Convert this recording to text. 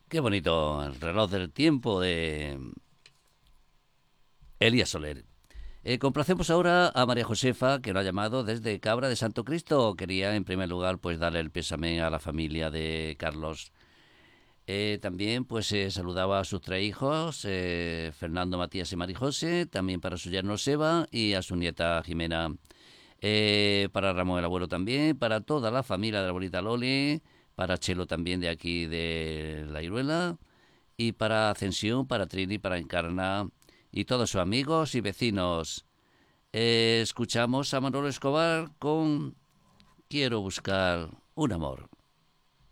Qué bonito el reloj del tiempo de Elías Soler. Complacemos ahora a María Josefa, que nos ha llamado desde Cabra de Santo Cristo. Quería, en primer lugar, pues darle el pésame a la familia de Carlos. También, pues, saludaba a sus tres hijos, Fernando, Matías y Marijose, también para su yerno Seba y a su nieta Jimena. Para Ramón el abuelo también, para toda la familia de la abuelita Loli, para Chelo también de aquí de La Iruela, y para Ascensión, para Trini, para Encarna y todos sus amigos y vecinos. Escuchamos a Manolo Escobar con Quiero buscar un amor.